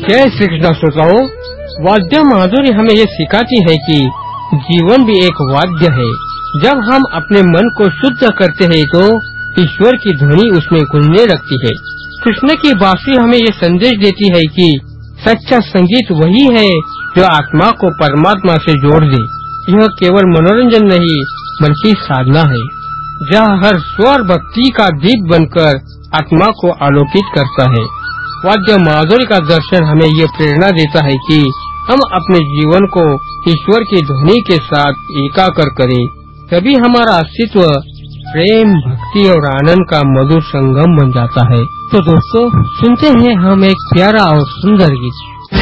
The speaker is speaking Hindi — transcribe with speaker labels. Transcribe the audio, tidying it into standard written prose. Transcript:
Speaker 1: जय श्री कृष्ण श्रोताओं, वाद्य माधुरी हमें ये सिखाती है कि जीवन भी एक वाद्य है। जब हम अपने मन को शुद्ध करते हैं तो ईश्वर की ध्वनि उसमें गूंजने लगती है। कृष्ण की बांसुरी हमें ये संदेश देती है कि सच्चा संगीत वही है जो आत्मा को परमात्मा से जोड़ दे। यह केवल मनोरंजन नहीं बल्कि साधना है, जहाँ हर स्वर भक्ति का दीप बनकर आत्मा को आलोकित करता है। वाद्य माधुरी का दर्शन हमें ये प्रेरणा देता है कि हम अपने जीवन को ईश्वर की ध्वनि के साथ एकाकार करें, तभी हमारा अस्तित्व प्रेम, भक्ति और आनंद का मधुर संगम बन जाता है। तो दोस्तों, सुनते हैं हम एक प्यारा और सुंदर गीत।